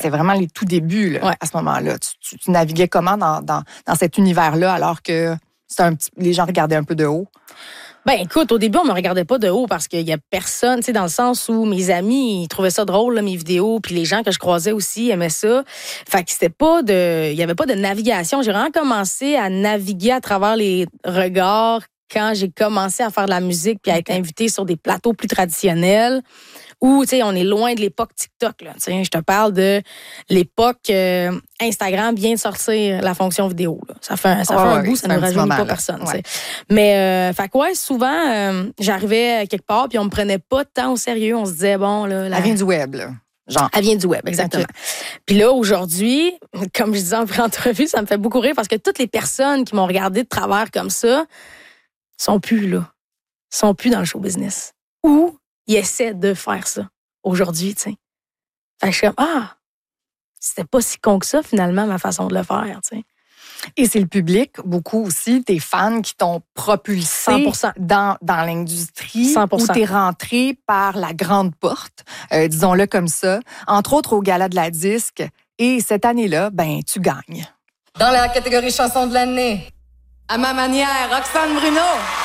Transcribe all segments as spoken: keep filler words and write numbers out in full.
c'était vraiment les tout débuts là, ouais. à ce moment-là. Tu, tu, tu naviguais comment dans, dans, dans cet univers-là alors que c'était un petit, les gens regardaient un peu de haut? Ben écoute, au début, on me regardait pas de haut parce qu'il y a personne, tu sais, dans le sens où mes amis, ils trouvaient ça drôle, là, mes vidéos, puis les gens que je croisais aussi aimaient ça. Fait que c'était pas de... Il y avait pas de navigation. J'ai vraiment commencé à naviguer à travers les regards quand j'ai commencé à faire de la musique puis à être invitée sur des plateaux plus traditionnels. Où, tu sais, on est loin de l'époque TikTok, là. Tu sais, je te parle de l'époque euh, Instagram vient de sortir la fonction vidéo, là. Ça fait, ça ouais, fait ouais, un bout, ça ne rajeunit moment, pas là. personne, Ouais. tu sais. Mais, euh, fait que, ouais, souvent, euh, j'arrivais quelque part puis on me prenait pas tant au sérieux. On se disait, bon, là... La... Elle vient du web, là. Genre. Elle vient du web, exactement. Okay. Puis là, aujourd'hui, comme je disais en pré-entrevue, ça me fait beaucoup rire parce que toutes les personnes qui m'ont regardé de travers comme ça sont plus là. Sont plus dans le show business. Ou ils essaient de faire ça aujourd'hui, tu sais. Fait que je suis comme, ah, c'était pas si con que ça, finalement, ma façon de le faire, tu sais. Et c'est le public, beaucoup aussi, tes fans qui t'ont propulsé cent pour cent dans, dans l'industrie, cent pour cent où t'es rentré par la grande porte, euh, disons-le comme ça, entre autres au Gala de la Disque. Et cette année-là, ben, tu gagnes. Dans la catégorie chanson de l'année, à ma manière, Roxane Bruno.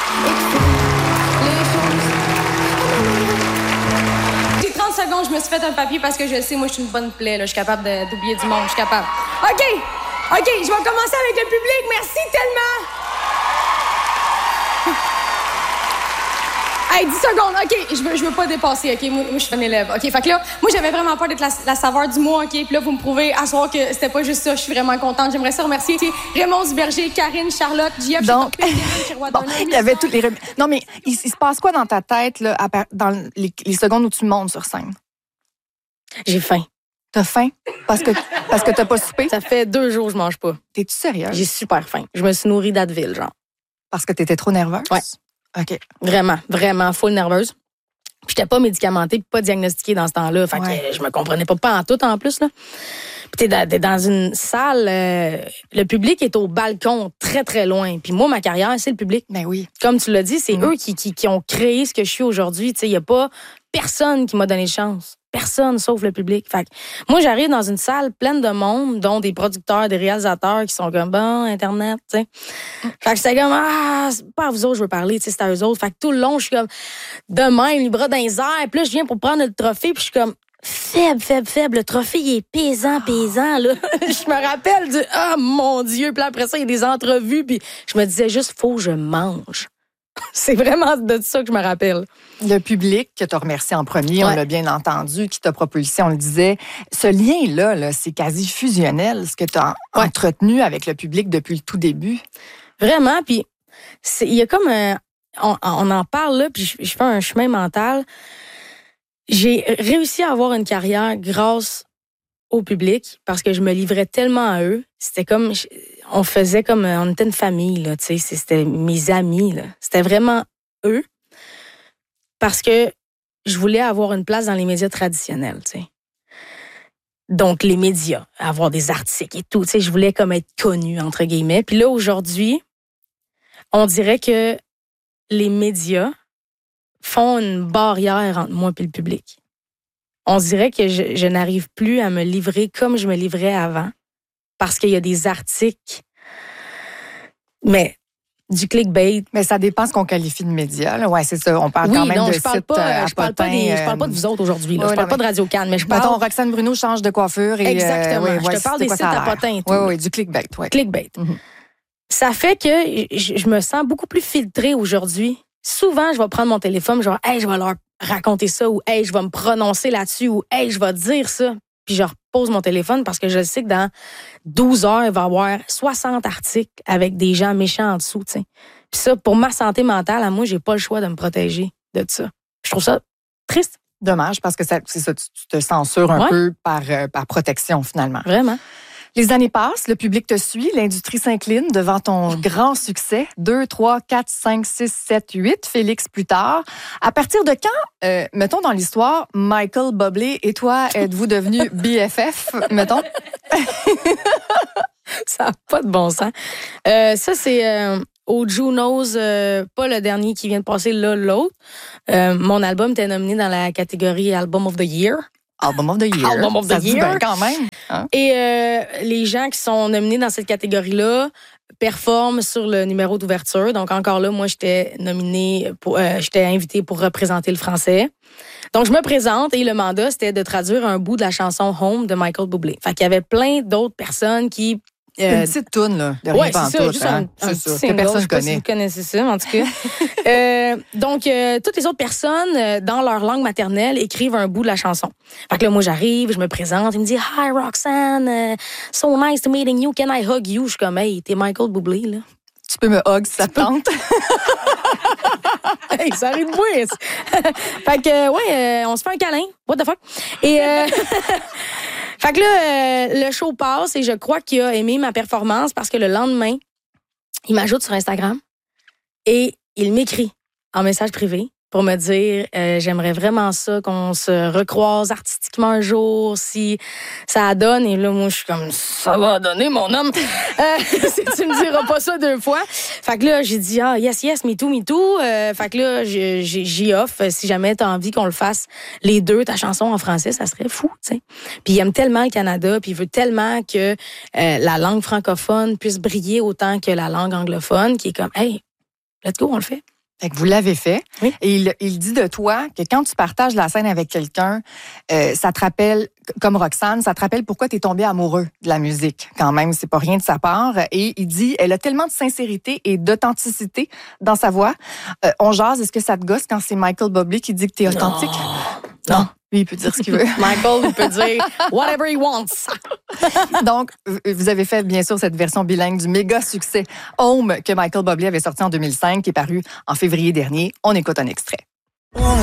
Secondes, je me suis fait un papier parce que je sais, moi, je suis une bonne plaie. Là. Je suis capable de, d'oublier du monde. Je suis capable. OK! OK, je vais commencer avec le public. Merci tellement! Hey, dix secondes. OK, je veux, je veux pas dépasser. OK, moi, moi je suis un élève. OK, fait que là, moi, j'avais vraiment peur d'être la, la saveur du mois. OK, puis là, vous me prouvez à soir que c'était pas juste ça. Je suis vraiment contente. J'aimerais ça remercier Raymond Duberger, Karine, Charlotte, J F. Donc, bon, il y avait toutes les... Non, mais il, il se passe quoi dans ta tête, là, à, dans les, les secondes où tu montes sur scène? J'ai faim. T'as faim? Parce que, parce que t'as pas soupé? Ça fait deux jours que je mange pas. T'es-tu sérieuse? J'ai super faim. Je me suis nourrie d'Advil, genre. Parce que t'étais trop nerveuse? Ouais. OK. Vraiment, vraiment full nerveuse. Puis j'étais pas médicamentée puis pas diagnostiquée dans ce temps-là. Fait ouais. que je me comprenais pas, pas en tout en plus, là. Puis t'es dans, t'es dans une salle, euh, le public est au balcon, très, très loin. Puis moi, ma carrière, c'est le public. Ben oui. Comme tu l'as dit, c'est mmh. eux qui, qui, qui ont créé ce que je suis aujourd'hui. Tu sais, il y a pas personne qui m'a donné chance. Personne sauf le public. Fait que moi, j'arrive dans une salle pleine de monde, dont des producteurs, des réalisateurs qui sont comme, bon, Internet, tu sais. Fait que j'étais comme, ah, c'est pas à vous autres, je veux parler, tu sais, c'est à eux autres. Fait que tout le long, je suis comme, de même, les bras dans les airs. Puis là, je viens pour prendre le trophée, puis je suis comme, faible, faible, faible. Le trophée, il est pesant, pesant, là. Je me rappelle du, ah, mon Dieu. Puis après ça, il y a des entrevues, puis je me disais juste, faut que je mange. C'est vraiment de ça que je me rappelle. Le public que tu as remercié en premier, ouais. On l'a bien entendu, qui t'a propulsé, on le disait. Ce lien-là, là, c'est quasi fusionnel, ce que tu as ouais. entretenu avec le public depuis le tout début. Vraiment, puis il y a comme un... On, on en parle là, puis je, je fais un chemin mental. J'ai réussi à avoir une carrière grâce au public parce que je me livrais tellement à eux. C'était comme... On faisait comme... On était une famille, là, tu sais. C'était mes amis, là. C'était vraiment eux. Parce que je voulais avoir une place dans les médias traditionnels, tu sais. Donc, les médias, avoir des articles et tout, tu sais. Je voulais comme être connue, entre guillemets. Puis là, aujourd'hui, on dirait que les médias font une barrière entre moi et le public. On dirait que je, je n'arrive plus à me livrer comme je me livrais avant parce qu'il y a des articles, mais du clickbait. Mais ça dépend ce qu'on qualifie de médias. Là. Ouais, c'est ça. On parle oui, quand même non, de je parle sites pas, je parle pas des, euh, je parle pas de vous autres aujourd'hui. Là. Oui, je parle non, pas de Radio Cannes, mais je parle. Mettons, Roxane Bruno change de coiffure. Et, exactement. Euh, oui, je te parle des sites à potins. Oui, oui, du clickbait. Ouais. Clickbait. Mm-hmm. Ça fait que je, je me sens beaucoup plus filtrée aujourd'hui. Souvent, je vais prendre mon téléphone, genre, hey, je vais leur raconter ça, ou hey, je vais me prononcer là-dessus, ou hey, je vais dire ça. Puis je repose mon téléphone parce que je sais que dans douze heures, il va y avoir soixante articles avec des gens méchants en dessous, tu sais. Puis ça, pour ma santé mentale, à moi, j'ai pas le choix de me protéger de ça. Je trouve ça triste. Dommage, parce que ça, c'est ça, tu te censures un ouais. peu par, euh, par protection, finalement. Vraiment. Les années passent, le public te suit, l'industrie s'incline devant ton grand succès. deux, trois, quatre, cinq, six, sept, huit, Félix plus tard. À partir de quand, euh, mettons dans l'histoire, Michael Bublé et toi, êtes-vous devenus B F F, mettons? Ça n'a pas de bon sens. Euh, ça, c'est euh, au Junos, euh, pas le dernier qui vient de passer, là, l'autre. Euh, mon album était nominé dans la catégorie Album of the Year. Album of the Year. Album of the ça Year. Se dit bien quand même. Hein? Et euh, les gens qui sont nominés dans cette catégorie-là performent sur le numéro d'ouverture. Donc, encore là, moi, j'étais nominée, pour, euh, j'étais invitée pour représenter le français. Donc, je me présente et le mandat, c'était de traduire un bout de la chanson Home de Michael Bublé. Fait qu'il y avait plein d'autres personnes qui... Euh, une petite toune, là, de rien ouais, c'est ça, juste hein? un, un c'est petit ça, single. que personne Je sais pas connaît. si vous connaissez ça, en tout cas. euh, donc, euh, toutes les autres personnes, euh, dans leur langue maternelle, écrivent un bout de la chanson. Fait que là, moi, j'arrive, je me présente, il me dit « Hi, Roxanne, uh, so nice to meeting you, can I hug you? » Je suis comme « Hey, t'es Michael Bublé, là. » Tu peux me hug si ça te tente. Hey, ça arrive de moi. Fait que, ouais, euh, on se fait un câlin. What the fuck? Et, euh, fait que là, euh, le show passe et je crois qu'il a aimé ma performance parce que le lendemain, il m'ajoute sur Instagram et il m'écrit en message privé pour me dire euh, j'aimerais vraiment ça qu'on se recroise artistiquement un jour si ça donne. Et là, moi, je suis comme ça va donner, mon homme. Euh, si tu me diras pas ça deux fois. Fait que là, j'ai dit ah yes yes me too me too. Euh, fait que là, j'ai, j'y offre si jamais t'as envie qu'on le fasse les deux ta chanson en français, ça serait fou, tu sais. Puis il aime tellement le Canada, puis il veut tellement que euh, la langue francophone puisse briller autant que la langue anglophone, qui est comme hey, let's go, on le fait. Fait que vous l'avez fait. Oui. Et il, il dit de toi que quand tu partages la scène avec quelqu'un, euh, ça te rappelle, comme Roxane, ça te rappelle pourquoi tu es tombé amoureux de la musique. Quand même, c'est pas rien de sa part. Et il dit, elle a tellement de sincérité et d'authenticité dans sa voix. Euh, on jase, est-ce que ça te gosse quand c'est Michael Bublé qui dit que tu es authentique? Non. Non. Lui, il peut dire ce qu'il veut. Michael, il peut dire whatever he wants. Donc, vous avez fait, bien sûr, cette version bilingue du méga succès Home que Michael Bublé avait sorti en deux mille cinq, qui est paru en février dernier. On écoute un extrait.